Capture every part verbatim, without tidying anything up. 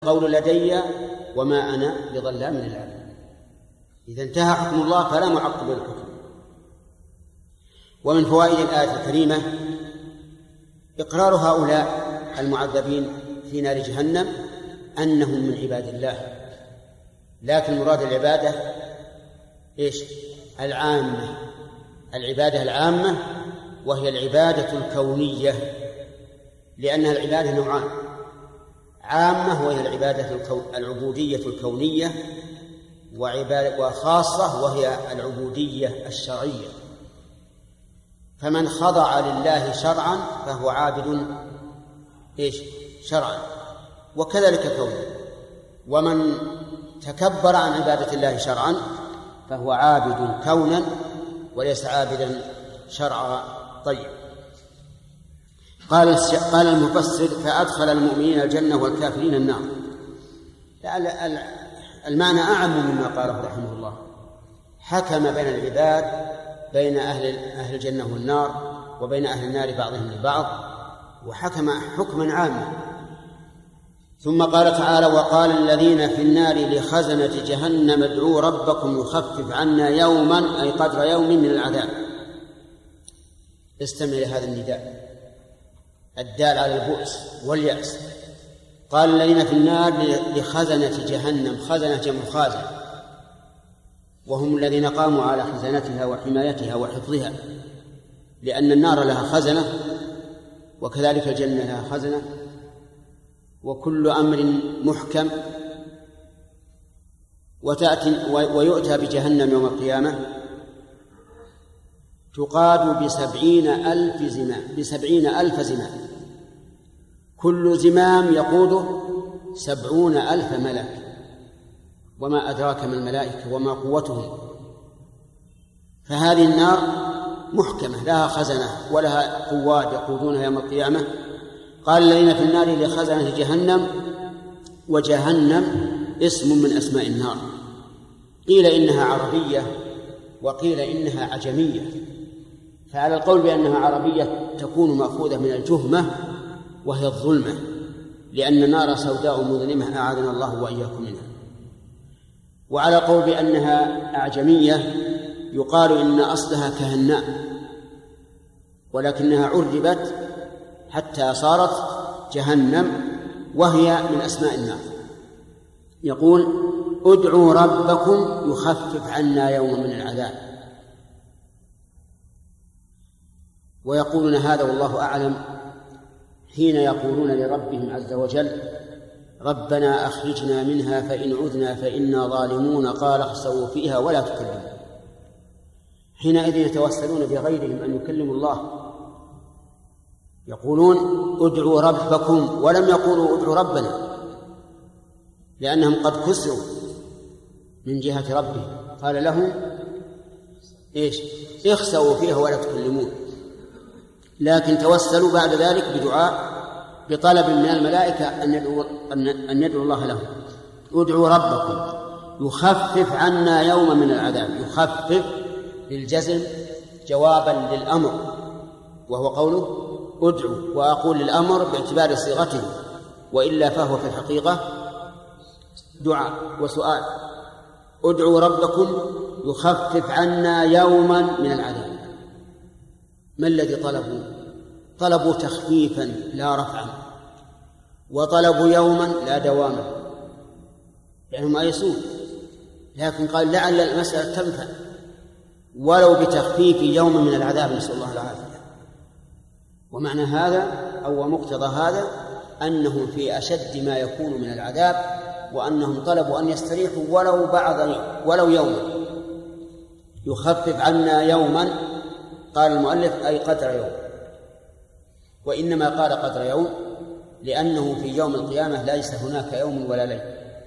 قول لدي وما أنا بظلام للعبيد. إذا انتهى حكم الله فلا معقب للحكم. ومن فوائد الآية الكريمة إقرار هؤلاء المعذبين في نار جهنم أنهم من عباد الله، لكن مراد العبادة إيش؟ العامة، العبادة العامة، وهي العبادة الكونية، لأنها العبادة نوعان: عامة وهي العبادة الكو... العبودية الكونية، وعبادة وخاصة وهي العبودية الشرعية. فمن خضع لله شرعا فهو عابد إيش؟ شرعا، وكذلك كونه. ومن تكبر عن عبادة الله شرعا فهو عابد كونا وليس عابدا شرعا. طيب، قال قال المفسر: فأدخل المؤمنين الجنة والكافرين النار. المعنى أعم مما قاله رحمه الله، حكم بين العباد بين أهل أهل الجنة والنار، وبين أهل النار بعضهم لبعض، وحكم حكما عاما. ثم قال تعالى: وقال الذين في النار لخزنة جهنم ادعوا ربكم يخفف عنا يوما، أي قدر يوم من العذاب. استمع لهذا النداء الدال على البؤس واليأس. قال الذين في النار لخزنة جهنم، خزنة جمع خازن، وهم الذين قاموا على خزانتها وحمايتها وحفظها، لأن النار لها خزنة وكذلك الجنة لها خزنة، وكل أمر محكم. وتأتي ويؤتى بجهنم يوم القيامة تقاد بسبعين ألف زمام، بسبعين ألف زمام، كل زمام يقوده سبعون ألف ملك. وما أدراك ما الملائكة وما قوتهم. فهذه النار محكمة لها خزنة ولها قوات يقودونها يوم القيامة. قال الذين في النار لخزنة جهنم، وجهنم اسم من أسماء النار، قيل إنها عربية وقيل إنها عجمية. فعلى القول بأنها عربية تكون مأخوذة من الجهمة وهي الظلمة، لأن النار سوداء مظلمة أعاذنا الله وإياكم منها. وعلى قول بأنها أعجمية يقال إن أصلها كهناء، ولكنها عربت حتى صارت جهنم، وهي من أسماء النار. يقول: ادعوا ربكم يخفف عنا يوم من العذاب. ويقولون هذا والله أعلم حين يقولون لربهم عز وجل: ربنا أخرجنا منها فإن عدنا فإنا ظالمون، قال اخسئوا فيها ولا تكلمون. حينئذ يتوسلون بغيرهم أن يكلموا الله، يقولون ادعوا ربكم، ولم يقولوا ادعوا ربنا، لأنهم قد كسروا من جهة ربهم. قال لهم إيش؟ اخسئوا فيها ولا تكلمون. لكن توسلوا بعد ذلك بدعاء، بطلب من الملائكة أن يدعوا, أن يدعوا الله لهم: ادعوا ربكم يخفف عنا يوم من العذاب. يخفف بالجزم جوابا للأمر، وهو قوله ادعوا، وأقول للأمر باعتبار صيغته، وإلا فهو في الحقيقة دعاء وسؤال. ادعوا ربكم يخفف عنا يوما من العذاب. ما الذي طلبوا؟ طلبوا تخفيفا لا رفعا، وطلبوا يوما لا دواما، لأنهم آيسون. لكن قال لعل المسألة تنفع ولو بتخفيف يوم من العذاب، نسأل الله العافية. ومعنى هذا أو مقتضى هذا أنهم في أشد ما يكون من العذاب، وأنهم طلبوا أن يستريحوا ولو بعض ولو يوما. يخفف عنا يوما، قال المؤلف أي قدر يوم، وإنما قال قدر يوم لأنه في يوم القيامة ليس هناك يوم ولا ليل.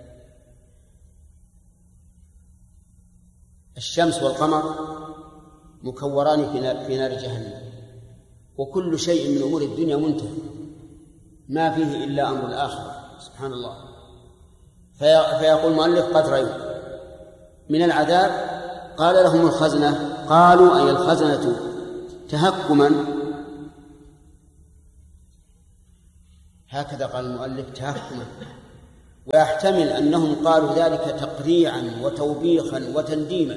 الشمس والقمر مكوران في نار جهنم، وكل شيء من أمور الدنيا منتهي، ما فيه إلا أمر الآخرة، سبحان الله. فيقول المؤلف قدر يوم من العذاب. قال لهم الخزنة، قالوا أي الخزنة تهكما، هكذا قال المؤلف تهكما، ويحتمل أنهم قالوا ذلك تقريعا وتوبيخا وتنديما،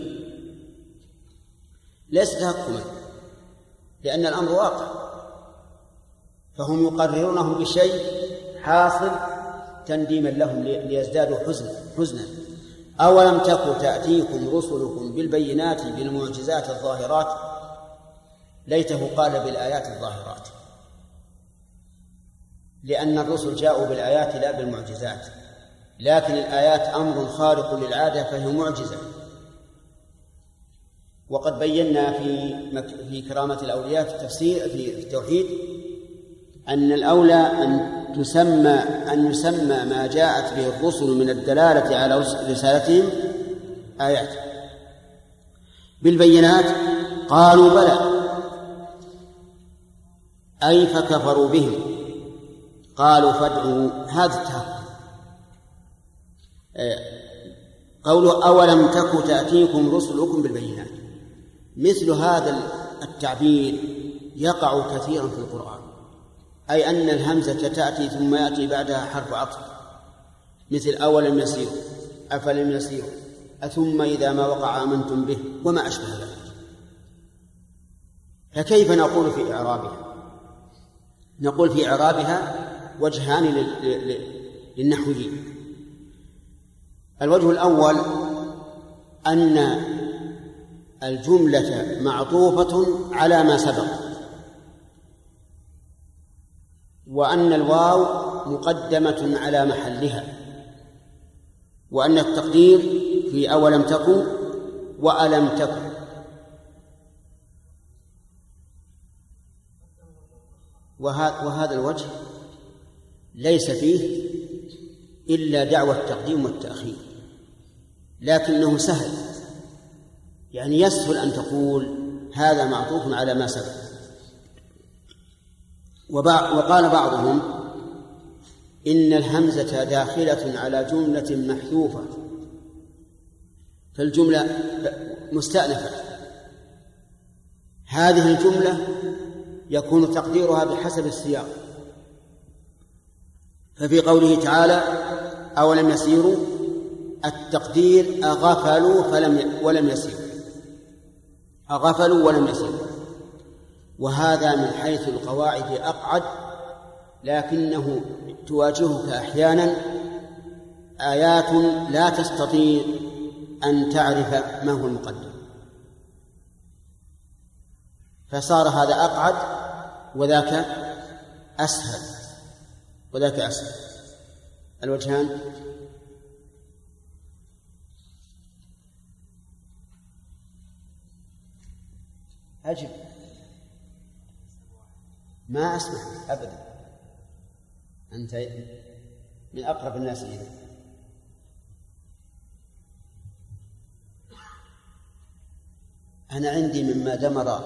ليس تهكما، لأن الأمر واقع، فهم يقررونه بشيء حاصل تنديما لهم ليزدادوا حزنا حزنا أولم تكن تأتيكم رسلكم بالبينات بالمعجزات الظاهرات، ليته قال بالآيات الظاهرات، لأن الرسل جاءوا بالآيات لا بالمعجزات، لكن الآيات أمر خارق للعادة فهي معجزة. وقد بينا في في كرامة الأولياء في التفسير في التوحيد أن الأولى أن تسمى أن يسمى ما جاءت به الرسل من الدلالة على رسالتهم آيات. بالبينات قالوا بلى، أي فكفروا بهم، قالوا فادعوا، هذا التهكم. قولوا أولم تك تأتيكم رسلكم بالبينات، مثل هذا التعبير يقع كثيرا في القرآن، أي أن الهمزة تأتي ثم يأتي بعدها حرف عطف، مثل أولم يسيروا، أفلم يسيروا، أثم إذا ما وقع آمنتم به، وما أشبه ذلك. فكيف نقول في إعرابها؟ نقول في إعرابها وجهان للنحويين. الوجه الأول أن الجملة معطوفة على ما سبق، وأن الواو مقدمة على محلها، وأن التقدير في أولم تكن وألم تكن. وهذا الوجه ليس فيه إلا دعوى التقديم والتأخير، لكنه سهل، يعني يسهل أن تقول هذا معطوف على ما سبق. وقال بعضهم إن الهمزة داخلة على جملة محذوفة، فالجملة مستأنفة، هذه الجملة يكون تقديرها بحسب السياق. ففي قوله تعالى أولم يسيروا، التقدير أغفلوا فلم ولم يسيروا، أغفلوا ولم يسيروا، وهذا من حيث القواعد أقعد، لكنه تواجهك أحيانا آيات لا تستطيع أن تعرف ما هو المقدم، فصار هذا أقعد وذاك أسهل وذاك أسهل. الوجهان أجب، ما أسمع أبدا، أنت من أقرب الناس إليه. أنا عندي مما دمر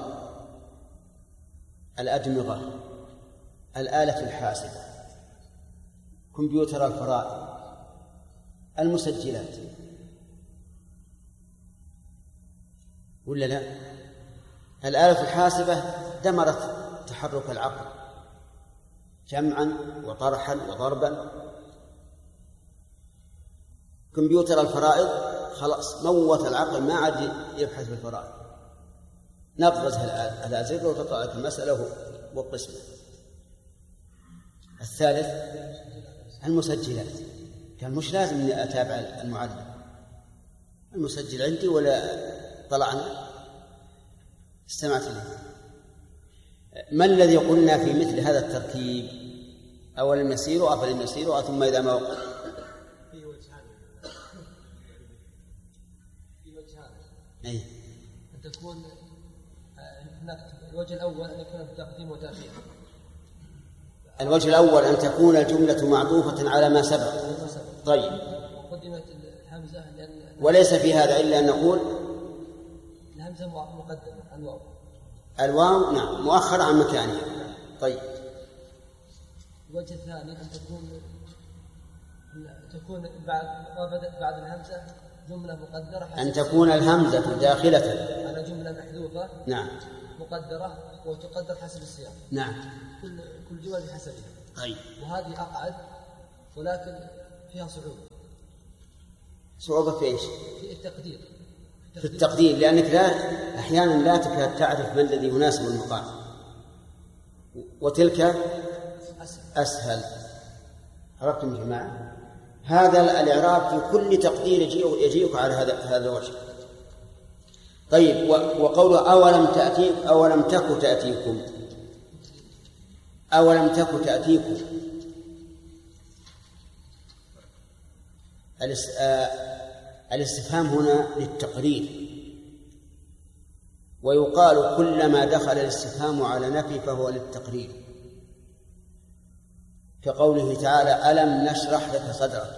الأدمغة الآلة الحاسبة، كمبيوتر الفرائض، المسجلات، ولا لا؟ الآلة الحاسبة دمرت تحرك العقل جمعا وطرحا وضربا. كمبيوتر الفرائض خلاص موت العقل، ما عاد يبحث في الفرائض، نغزها الأزر وتطلع لك المسألة والقسمة. الثالث المسجلات، كان مش لازم أني أتابع المعلم، المسجل عندي ولا طلعنا استمعت له. ما الذي قلنا في مثل هذا الترتيب؟ أولم يسيروا أفلم يسيروا ثم إذا ما وقع. في وجهان في وجهان أي أن تكون هناك. الوجه الأول أن يكون التقديم وتأخير. الوجه الأول أن تكون الجملة معطوفة على ما سبق. طيب، قدمت الهمزة لأن وليس في هذا إلا أن نقول الهمزة مقدمة الواو الواو نعم مؤخرة عن مكانها. طيب، الوجه الثاني أن تكون تكون بعد بعد الهمزة جملة مقدرة، أن تكون الهمزة داخلة على جملة محذوفة نعم مقدرة وتقدر حسب السياق. نعم، كل كل جمل بحسبها. طيب، وهذه أقعد، ولكن فيها صعوبة. صعوبة في إيش؟ في التقدير. في التقدير، لأنك لا أحيانا لا تكاد تعرف ما الذي يناسب المقام، وتلك أسهل. عرفتم يا جماعة؟ هذا الإعراب في كل تقدير يجيئك على هذا هذا الوجه. طيب، وقوله أولم تأتي أولم تك تأتيكم أولم تك تأتيكم الاستفهام هنا للتقرير، ويقال كلما دخل الاستفهام على نفي فهو للتقرير، كقوله تعالى ألم نشرح لك صدرك.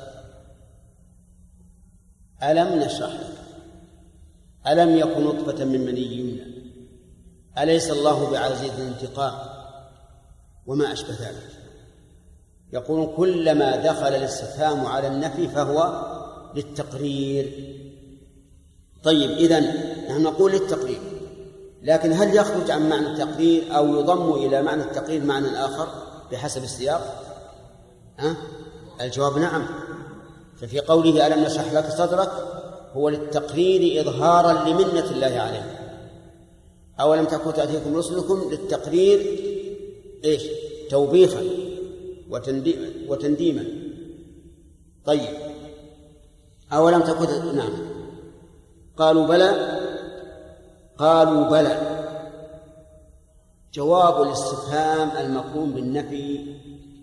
ألم نشرح لك، ألم يكن نطفة من مني يمنى، أليس الله بعزيز الانتقام، وما أشبه ذلك. يقول كلما دخل الاستفهام على النفي فهو للتقرير. طيب، إذن نحن نقول للتقرير، لكن هل يخرج عن معنى التقرير أو يضم إلى معنى التقرير معنى آخر بحسب السياق؟ أه؟ الجواب نعم. ففي قوله ألم نشرح لك صدرك هو للتقرير إظهارا لمنة الله عليه. أولم تكن تأتيكم رسلكم للتقرير إيش؟ توبيخا وتنديما. طيب، أولم تكن، نعم، قالوا بلى قالوا بلى. جواب الاستفهام المقرون بالنفي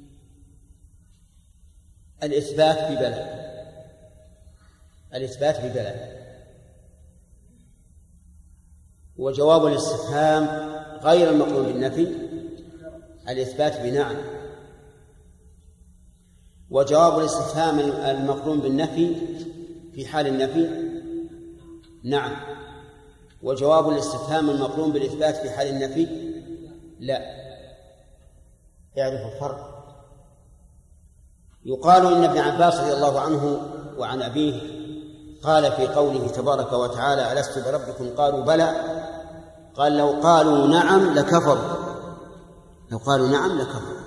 الإثبات ببلى، الإثبات ببلى. وجواب الاستفهام غير المقرون بالنفي الإثبات بنعم. وجواب الاستفهام المقرون بالنفي في حال النفي نعم، وجواب الاستفهام المقرون بالإثبات في حال النفي لا. يعرف الفرق. يقال إن ابن عباس رضي الله عنه وعن أبيه قال في قوله تبارك وتعالى ألست بربكم قالوا بلى، قال لو قالوا نعم لكفروا، لو قالوا نعم لكفروا.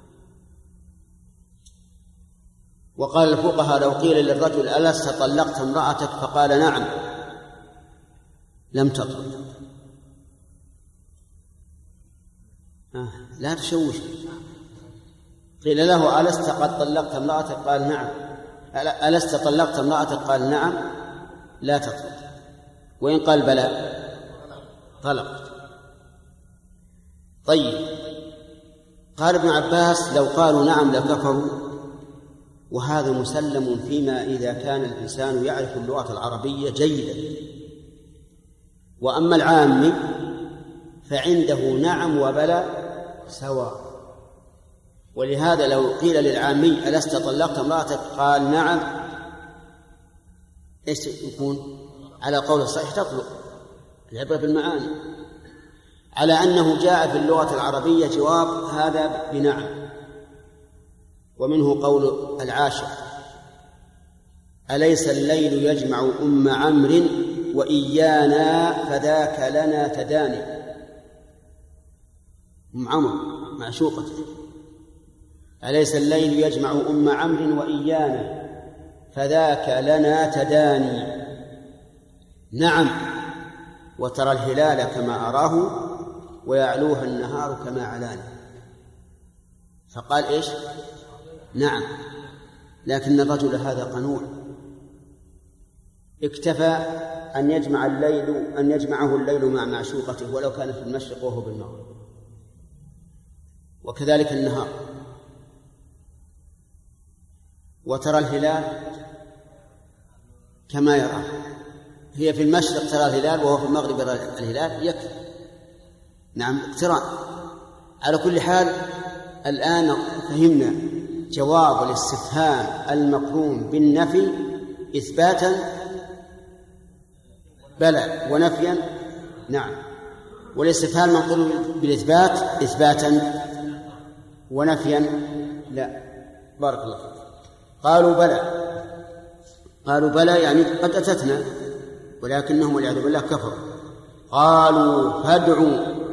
وقال الفقهاء لو قيل للرجل ألست طلقت امرأتك فقال نعم لم تطلق. آه لا تشوش. قيل له ألست قد طلقت امرأتك قال نعم، ألست طلقت امرأتك قال نعم لا تطلق. وإن قال بلى طلقت. طيب، قال ابن عباس لو قالوا نعم لكفروا، وهذا مسلم فيما إذا كان الإنسان يعرف اللغة العربية جيدا. وأما العامي فعنده نعم وبلى سواء. ولهذا لو قيل للعامي ألست طلقت امرأتك قال نعم، إيش يكون؟ على قول الصحيح تطلق، العبرة بالمعاني. على أنه جاء في اللغة العربية جواب هذا بنعم. ومنه قول العاشر أليس الليل يجمع أم عمرو وإيانا فذاك لنا تداني. أم عمرو معشوقته. أليس الليل يجمع أم عمرو وإيانا فذاك لنا تداني. نعم، وترى الهلال كما أراه ويعلوها النهار كما علاني. فقال إيش؟ نعم. لكن الرجل هذا قنوع، اكتفى أن يجمع الليل أن يجمعه الليل مع معشوقته ولو كان في المشرق وهو بالمغرب، وكذلك النهار. وترى الهلال كما يرى، هي في المشرق ترى الهلال وهو في المغرب يرى الهلال، يكفي. نعم، اقتران. على كل حال الآن فهمنا جواب الاستفهام المقرون بالنفي إثباتا بلى ونفيا نعم، والاستفهام المقرون بالإثبات إثباتا ونفيا لا. بارك الله فيك. قالوا بلى، قالوا بلى يعني قد أتتنا، ولكنهم والعياذ بالله كفروا. قالوا فادعوا.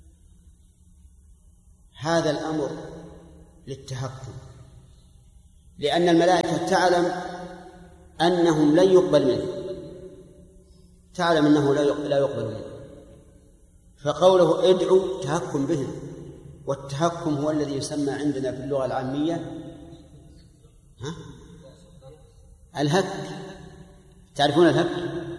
هذا الأمر للتهكم، لأن الملائكة تعلم أنهم لن يقبل منه، تعلم أنه لا يقبل منه، فقوله ادعوا تهكم بهم، والتهكم هو الذي يسمى عندنا في اللغة العامية ها؟ الهك. تعرفون الهك؟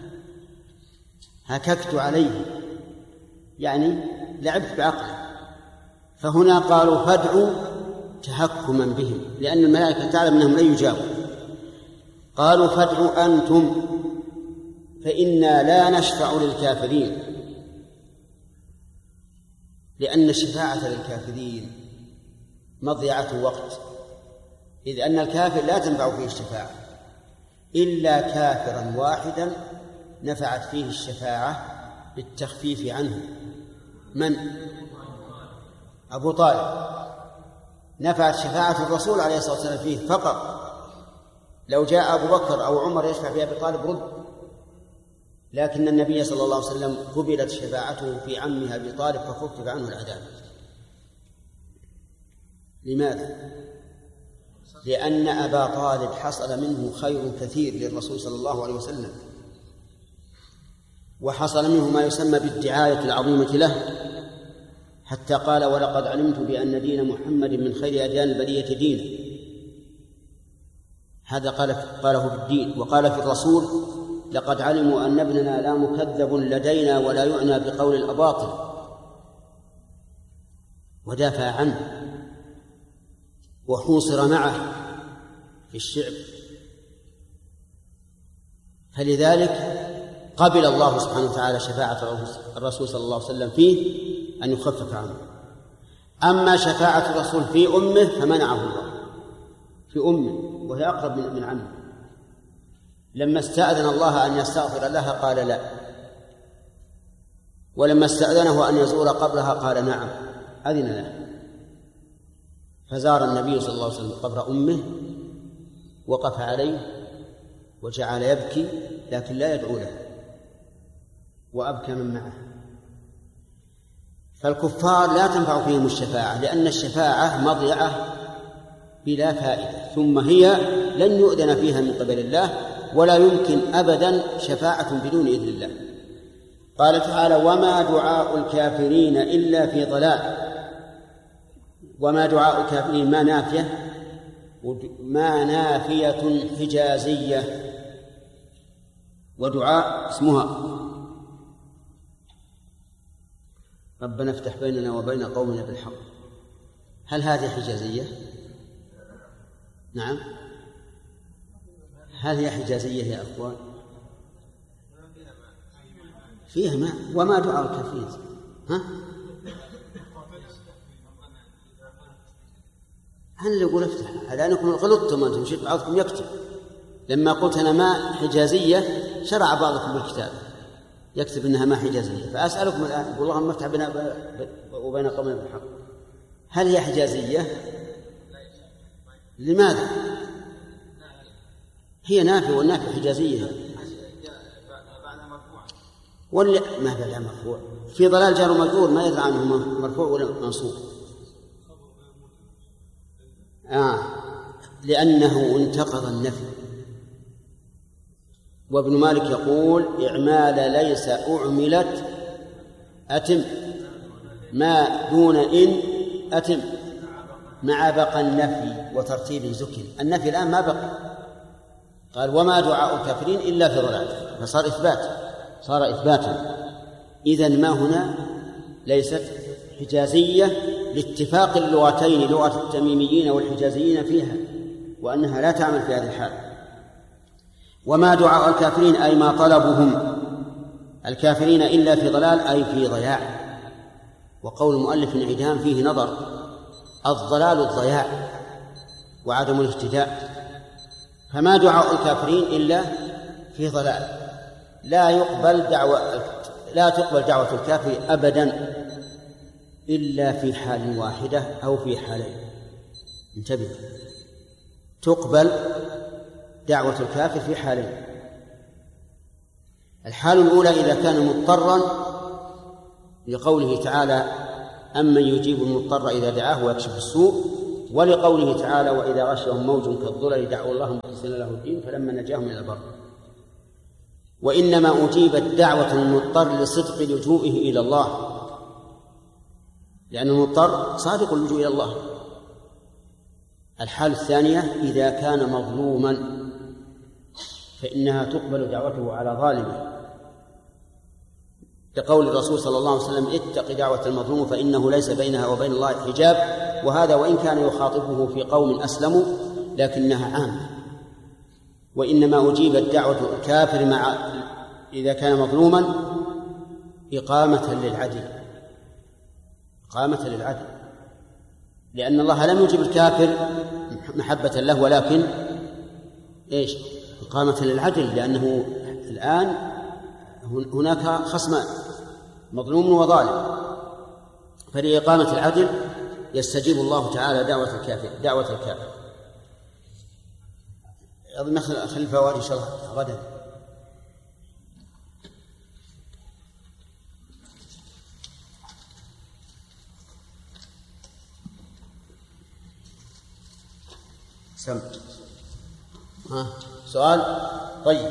هككت عليه يعني لعبت بعقله. فهنا قالوا فادعوا تهكما بهم لأن الملائكة تعلم أنهم لن يجابوا. قالوا فادعوا أنتم فإنا لا نشفع للكافرين، لأن الشفاعة للكافرين مضيعة وقت، إذ أن الكافر لا تنفع فيه الشفاعة إلا كافرا واحدا نفعت فيه الشفاعة بالتخفيف عنه. من؟ أبو طالب. نفعت شفاعة الرسول عليه الصلاة والسلام فيه فقط. لو جاء أبو بكر أو عمر يشفع في أبي طالب رد، لكن النبي صلى الله عليه وسلم قبلت شفاعته في عمه أبي طالب فخفف عنه العذاب. لماذا؟ لأن أبا طالب حصل منه خير كثير للرسول صلى الله عليه وسلم، وحصل منه ما يسمى بالدعاية العظيمة له، حتى قال ولقد علمت بأن دين محمد من خير أديان البرية دينا. هذا قال قاله في الدين. وقال في الرسول لقد علموا أن ابننا لا مكذب لدينا ولا يعنى بقول الأباطل، ودافع عنه وحوصر معه في الشعب. فلذلك قبل الله سبحانه وتعالى شفاعة الرسول صلى الله عليه وسلم فيه أن يخفف عنه. أما شفاعة الرسول في أمه فمنعه الله في أمه، وهي أقرب من عمه. لما استأذن الله أن يستغفر لها قال لا، ولما استأذنه أن يزور قبرها قال نعم، أذن له. فزار النبي صلى الله عليه وسلم قبر أمه، وقف عليه وجعل يبكي لكن لا يدعو له، وأبكى من معه. فالكفار لا تنفع فيهم الشفاعة، لأن الشفاعة مضيعة بلا فائدة، ثم هي لن يؤذن فيها من قبل الله، ولا يمكن أبدا شفاعة بدون إذن الله. قال تعالى وما دعاء الكافرين إلا في ضلال. وما دعاء الكافرين ما نافية، ما نافية حجازية، ودعاء اسمها ربنا افتح بيننا وبين قومنا بالحق. هل هذه حجازية؟ نعم. هل هي حجازية يا أخوان؟ فيها ماء. وما دعاء الكافرين ها؟ أنا اللي أقول افتح، على أنكم غلطتم أنتم، شيء بعضكم يكتب. لما قلت أنا ما حجازية شرع بعضكم بالكتاب يكتب إنها ما حجازية. فأسألكم الآن اللهم افتح بيننا وبين قومنا بالحق، هل هي حجازية؟ لماذا؟ هي نافية، والنافية حجازية. ولا ما بلا مرفوع في ضلال جار ومجرور ما يدرى عنه مرفوع ولا منصوب. آه لأنه انتقض النفي. وابن مالك يقول إعمال ليس أعملت أتم، ما دون إن أتم، مع بقى النفي وترتيب زكي. النفي الآن ما بقى، قال وما دعاء الكافرين إلا في ضلال، فصار إثبات، صار إثباتا. إذن ما هنا ليست حجازية لاتفاق اللغتين، لغة التميميين والحجازيين فيها، وأنها لا تعمل في هذه الحال. وما دعاء الكافرين أي ما طلبهم الكافرين إلا في ضلال أي في ضياع. وقول المؤلف انعدام فيه نظر، الضلال الضياع وعدم الاهتداء، فما دعاء الكافرين إلا في ضلال. لا يقبل دعوة لا تقبل دعوة الكافر أبدا إلا في حال واحدة أو في حالين. انتبه، تقبل دعوة الكافر في حالين. الحال الأولى إذا كان مضطرا، لقوله تعالى أمن يجيب المضطر إذا دعاه ويكشف السوء، ولقوله تعالى وإذا غشهم موج كالظلل دعوا الله مخلصين له الدين فلما نجاهم إلى البر. وإنما أجيبت دعوة المضطر لصدق لجوئه إلى الله، لأن المضطر صادق اللجوء إلى الله. الحالة الثانية إذا كان مظلوما فإنها تقبل دعوته على ظالمه، كقول الرسول صلى الله عليه وسلم اتق دعوة المظلوم فإنه ليس بينها وبين الله حجاب، وهذا وإن كان يخاطبه في قوم أسلموا لكنها عامة. وإنما أجيبت دعوة الكافر مع إذا كان مظلوما إقامة للعدل، إقامة للعدل، لأن الله لم يجب الكافر محبة له ولكن إيش؟ إقامة للعدل، لأنه الآن هناك خصمان مظلوم وظالم، فلإقامة العدل يستجيب الله تعالى دعوة الكافر دعوة الكافر. أظن خلي الفوائد إن شاء الله غدا. سم ها سؤال طيب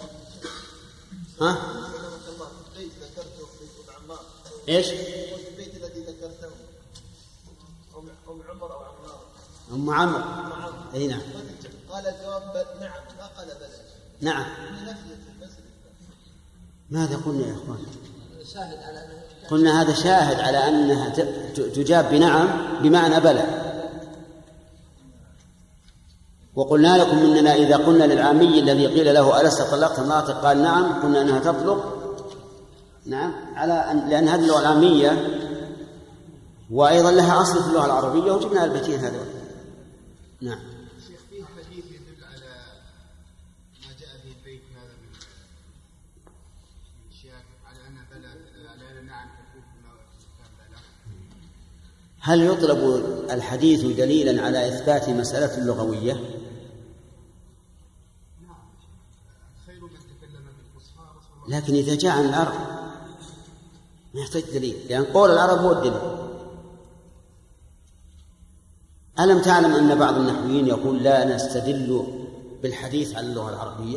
ها البيت ذكرته في ابن عمار ايش؟ البيت الذي ذكرته ام عمر او عمار ام عمرو اي نعم. قال الجواب نعم ما قال بلى. نعم. ماذا قلنا يا اخوان؟ شاهد على انه قلنا هذا شاهد على انها تجاب بنعم بمعنى بلى. وقلنا لكم اننا اذا قلنا للعامي الذي قيل له ألست طلقت امرأتك قال نعم، قلنا انها تطلق نعم على أن لان هذه اللغه العاميه وايضا لها اصل في اللغه العربيه وجبنا البيتين هذول. نعم. شيخ فيه حديث يدل على ما جاء به البيت هذا من الشيخ على ان بلى على نعم تكون بلى. هل يطلب الحديث دليلا على اثبات مساله اللغويه؟ لكن إذا جاء عن العرب ما يحتاج دليل، لأن قول العرب هو الدليل. ألم تعلم أن بعض النحويين يقول لا نستدل بالحديث على اللغة العربية؟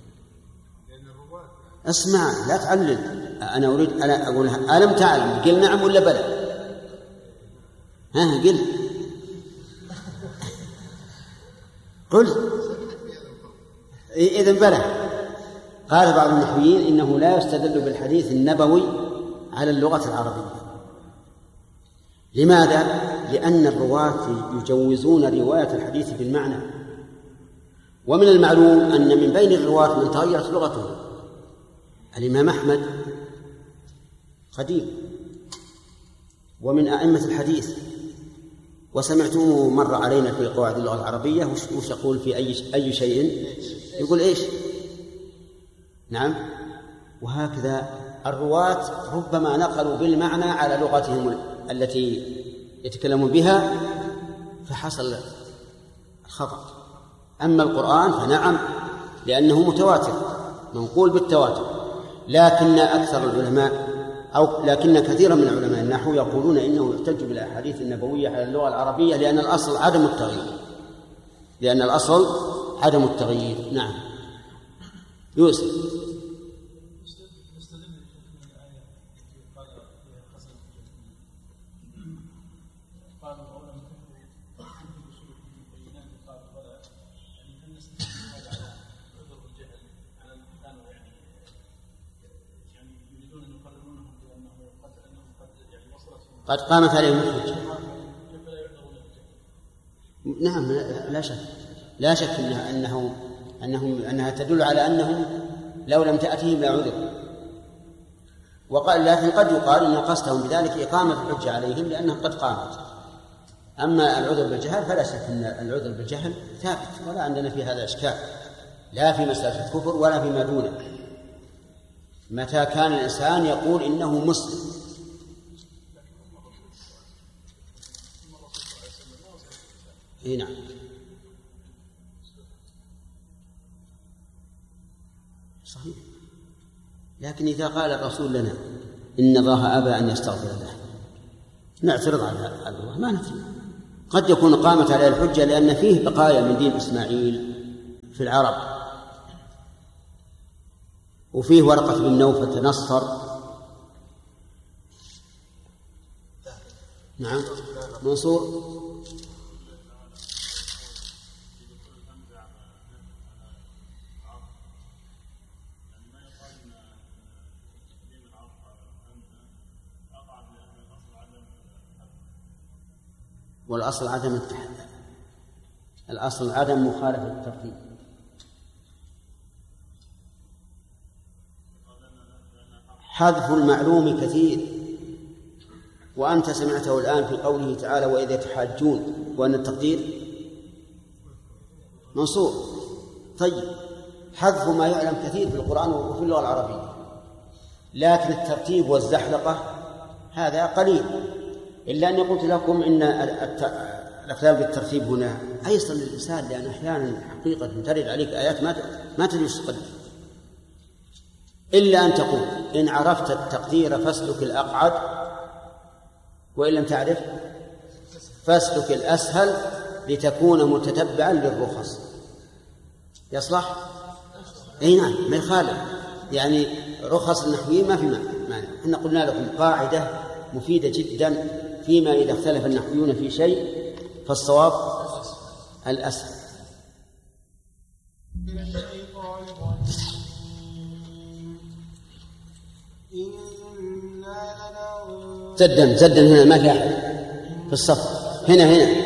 اسمع لا تعلل، أنا أريد أنا أقول ألم تعلم قل نعم ولا بلى؟ ها قل قل إذن بلى. قال بعض النحويين إنه لا يستدل بالحديث النبوي على اللغة العربية. لماذا؟ لأن الرواة يجوزون رواية الحديث بالمعنى، ومن المعلوم أن من بين الرواة من تغيرت لغته. الإمام أحمد قديم ومن أئمة الحديث، وسمعتموه مر علينا في قواعد اللغة العربية وش يقول في أي أي شيء يقول إيش؟ نعم. وهكذا الرواة ربما نقلوا بالمعنى على لغتهم التي يتكلمون بها فحصل الخطأ. أما القرآن فنعم لأنه متواتر منقول بالتواتر، لكن أكثر العلماء أو لكن كثيرا من علماء النحو يقولون إنه يحتج بالأحاديث النبوية على اللغة العربية لأن الأصل عدم التغيير لأن الأصل عدم التغيير. نعم. يوسف. قد قامت عليهم الحجة. نعم لا شك لا شك إنها أنه أنهم أنها تدل على أنهم لو لم تأتهم لعذر. وقال لكن قد يقال إن قصدهم بذلك إقامة الحجة عليهم لأنها قد قامت. أما العذر بالجهل فلا شك أن العذر بالجهل ثابت ولا عندنا في هذا إشكال، لا في مسألة الكفر ولا فيما دونه. متى كان الإنسان يقول إنه مسلم. إيه نعم. صحيح. لكن إذا قال الرسول لنا إن الله أبى أن يستغفر له نعترض على الله ما نتريد قد يكون قامت عليه الحجة لأن فيه بقايا من دين إسماعيل في العرب، وفيه ورقة بن نوفل تنصر. نعم منصور. والأصل عدم التحدث، الأصل عدم مخالفة الترتيب. حذف المعلوم كثير، وأنت سمعته الآن في قوله تعالى وإذا يتحاجون، وأن التقدير منصوب. طيب حذف ما يعلم كثير في القرآن وفي اللغة العربية، لكن الترتيب والزحلقة هذا قليل. إلا أني قلت لكم إن الأخلال بالترتيب هنا أيسر للإنسان، لأن أحيانا حقيقة ترد عليك آيات ما ما تدري تقدر، إلا أن تقول إن عرفت التقدير فاسلك الأقعد، وإن لم تعرف فاسلك الأسهل لتكون متتبعا للرخص. يصلح؟ أي نعم ما يخالف، يعني رخص النحويين ما في معنى. احنا قلنا لكم قاعدة مفيدة جدا فيما إذا اختلف النحويون في شيء فالصواب الأسهل. زدا زدا هنا ما في أحد في الصف، هنا هنا